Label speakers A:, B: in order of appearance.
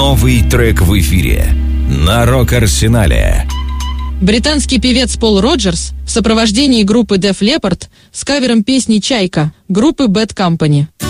A: Новый трек в эфире на Рок-Арсенале.
B: Британский певец Пол Роджерс в сопровождении группы Def Leppard с кавером песни «Чайка» группы Bad Company.